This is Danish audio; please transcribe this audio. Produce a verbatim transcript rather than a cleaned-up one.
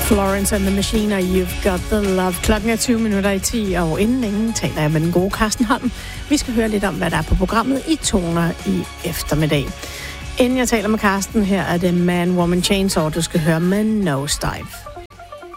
Florence and the Machine og You've Got the Love. Klokken er tyve minutter i ti, og inden længe taler jeg med den gode Carsten Holm. Vi skal høre lidt om, hvad der er på programmet i Toner i eftermiddag. Inden jeg taler med Carsten, her er det Man, Woman, Chainsaw, du skal høre med Nosedive.